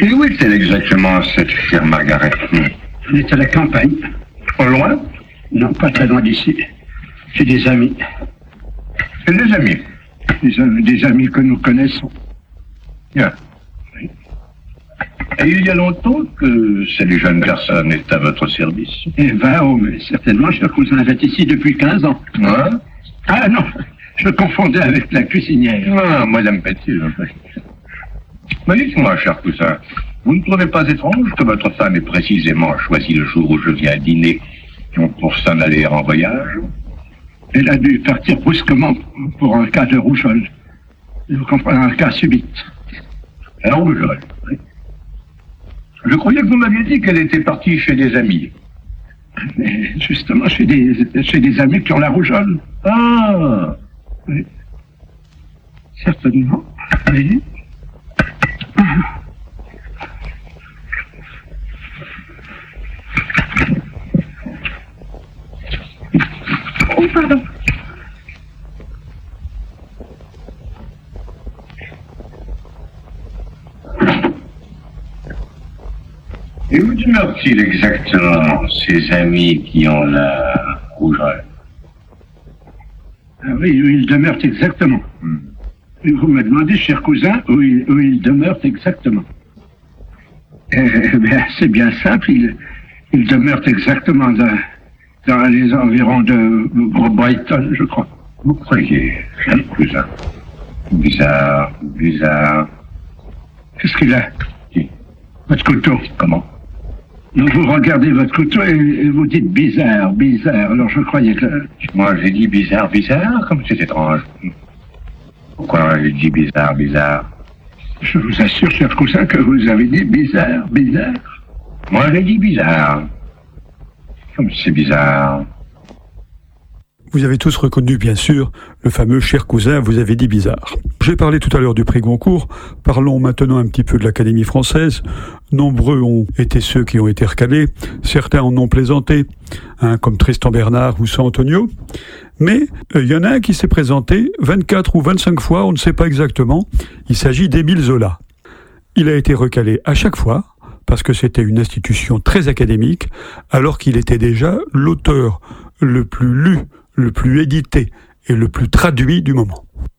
Et où est-elle exactement, cette chère Margaret? Elle est à la campagne. Au loin? Non, pas très loin d'ici. J'ai des amis. Et des amis? Des amis que nous connaissons. Bien. Et il y a longtemps que cette jeune personne est à votre service? Eh ben, oh, mais certainement, cher cousin, elle est ici depuis 15 ans. Hein? Ah non, je confondais avec la cuisinière. Ah, Madame Petit. Mais dites-moi, cher cousin, vous ne trouvez pas étrange que votre femme ait précisément choisi le jour où je viens dîner pour s'en aller en voyage? Elle a dû partir brusquement pour un cas de rougeole. Vous comprenez, un cas subite. Un rougeole, oui. Je croyais que vous m'aviez dit qu'elle était partie chez des amis. Mais justement, chez des amis qui ont la rougeole. Ah! Oui. Certainement. Oui. Oh, pardon. Et où demeurent-ils exactement, ces amis qui ont la rougeole? Ah oui, où ils demeurent exactement. Vous me demandez, cher cousin, où ils demeurent exactement. Eh bien, c'est bien simple, ils demeurent exactement dans les environs de Brighton, je crois. Vous croyez, cher cousin? Bizarre, bizarre. Qu'est-ce qu'il a? Qui? Votre couteau. Comment? Donc vous regardez votre couteau et vous dites bizarre, bizarre. Alors je croyais que... Moi, j'ai dit bizarre, bizarre, comme c'est étrange. Pourquoi j'ai dit bizarre, bizarre? Je vous assure, cher cousin, que vous avez dit bizarre, bizarre. Moi, j'ai dit bizarre. Comme c'est bizarre. Vous avez tous reconnu, bien sûr, le fameux cher cousin, vous avez dit bizarre. J'ai parlé tout à l'heure du prix Goncourt, parlons maintenant un petit peu de l'Académie française. Nombreux ont été ceux qui ont été recalés, certains en ont plaisanté, comme Tristan Bernard ou San Antonio. Mais il y en a un qui s'est présenté 24 ou 25 fois, on ne sait pas exactement, il s'agit d'Émile Zola. Il a été recalé à chaque fois, parce que c'était une institution très académique, alors qu'il était déjà l'auteur le plus lu, le plus édité et le plus traduit du moment.